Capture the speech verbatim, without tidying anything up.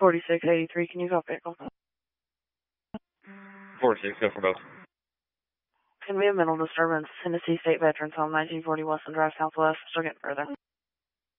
forty-six eighty-three, can you copy it? forty-six, go for both. Can be a mental disturbance. Tennessee State Veterans Home, nineteen forty Westland Drive, Southwest. Still getting further.